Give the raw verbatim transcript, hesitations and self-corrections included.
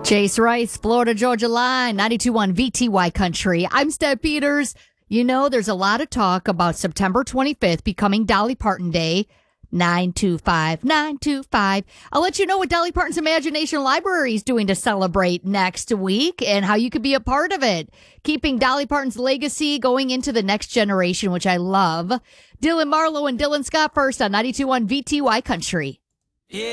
Chase Rice, Florida Georgia Line, ninety-two point one V T Y Country. I'm Steph Peters. You know, there's a lot of talk about September twenty-fifth becoming Dolly Parton Day. nine two five, nine two five. I'll let you know what Dolly Parton's Imagination Library is doing to celebrate next week and how you could be a part of it. Keeping Dolly Parton's legacy going into the next generation, which I love. Dylan Marlowe and Dylan Scott first on ninety-two point one V T Y Country.